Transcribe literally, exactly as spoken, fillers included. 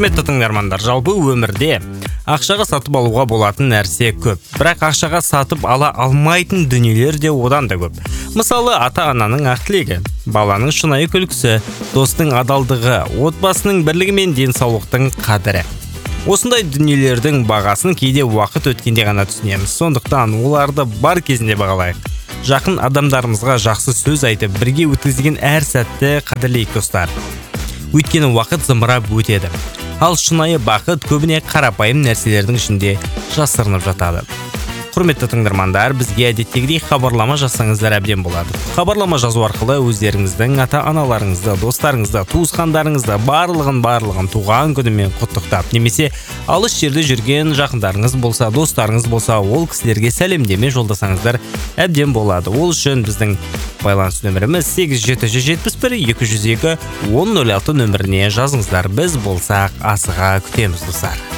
Құрметті тыңдармандар, жалпы өмірде ақшаға сатып алуға болатын нәрсе көп. Бірақ ақшаға сатып ала алмайтын дүниелер де одан да көп. Мысалы, ата-ананың ақ тілегі, баланың шынайы күлкісі, достың адалдығы, отбасының бірлігі мен денсаулықтың қадірі. Осындай дүниелердің бағасын кейде уақыт өткенде ғана түсінеміз. Сондықтан оларды бар кезінде бағалайық. Жақын адамдарымызға жақсы сөз айтып, бірге өткізген әр сәтті қадірлейік достар. Өйткені уақыт зымырап өтеді. Ал шынайы бақыт көбіне қарапайым нәрселердің ішінде жасырынып жатады. Құрметті тыңдармандар, бізге әдеттегідей хабарлама жазсаңыздар әбден болады. Хабарлама жазу арқылы өздеріңіздің ата-аналарыңызды, достарыңызды, туысқандарыңызды барлығын барлығын туған күнімен құттықтап, немесе алыс жерде жүрген жақындарыңыз болса, достарыңыз болса, ол кісілерге сәлемдеме жолдасаңыздар әбден болады. Ол үшін біздің байланыс нөміріміз сегіз жеті жүз жетпіс бір екі жүз екі он нөл алты нөміріне жазыңыздар. Біз болсақ асыға күтеміз достар.